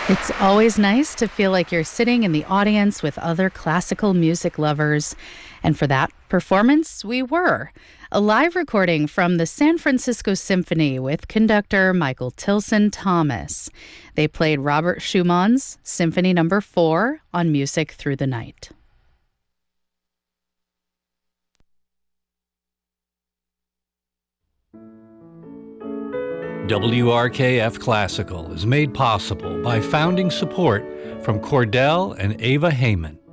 It's always nice to feel like you're sitting in the audience with other classical music lovers. And for that performance, we were. A live recording from the San Francisco Symphony with conductor Michael Tilson Thomas. They played Robert Schumann's Symphony No. 4 on Music Through the Night. WRKF Classical is made possible by founding support from Cordell and Ava Heyman.